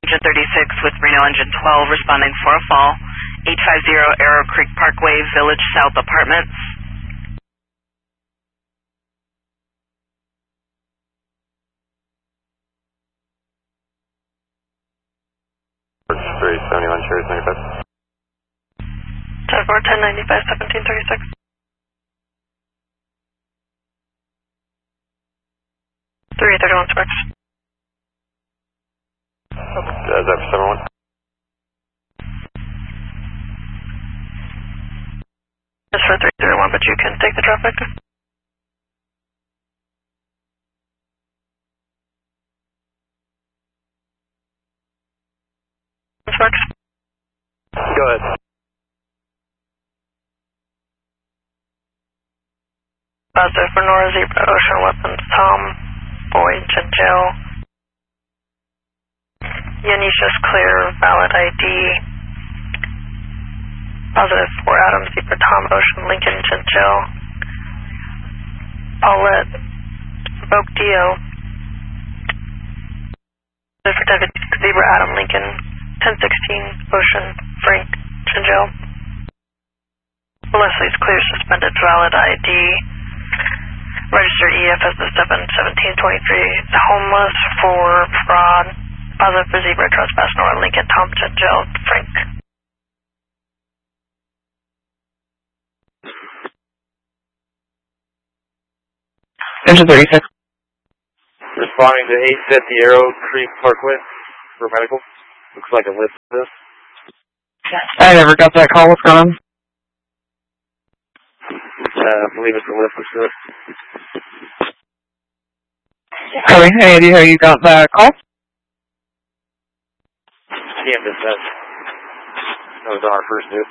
Engine 36 with Reno Engine 12 responding for a fall. 850 Arrow Creek Parkway, Village South Apartments. Search 371 Cherries 95. 10-4, 1095, 1736. .331 Sparks. Is that for 71? It's for 331, but you can take the traffic. Sparks. Go ahead. Positive for Nora Zebra, Ocean Weapons, Tom, Boyd, and Jill. Yanisha's clear, valid ID. Positive for Adam, Zebra, Tom, Ocean, Lincoln, and Jill. Paulette, Vogue Dio. Positive for David, Zebra, Adam, Lincoln, 1016, Ocean, Frank, and Jill. Leslie's clear, suspended, valid ID. Registered EFS is 71723. Homeless for fraud. Positive for Zebra, trespass, Nora, Lincoln, Tom, Jill, Frank. Engine 36. Responding to 850 Arrow Creek Parkway for medical. Looks like a lift this. I never got that call. What's going on? I believe it's a lift for it. Copy. Any idea how you got that call? TM dispatch. That was on our first dude.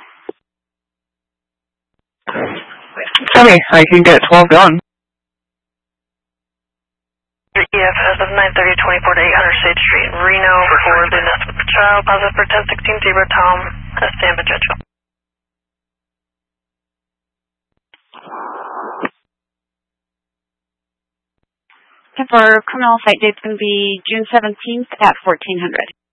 Copy. I can get 12 done. EFS of 930-24 to 800 State Street, Reno for Lunas with the child. Positive for 1016 Zebra, Tom, Stand by Judge. For criminal site date's going to be June 17th at 1400.